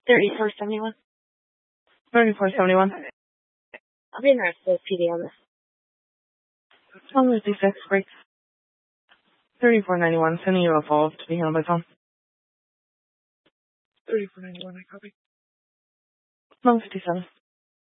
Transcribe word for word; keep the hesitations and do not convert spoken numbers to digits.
thirty-four seventy-one. thirty-four seventy-one. I'll be in the rest of the P D on this. Tom fifty-six, break. thirty-four ninety-one, sending you a follow-up to be handled by Tom. thirty-four ninety-one, I copy. Tom fifty-seven.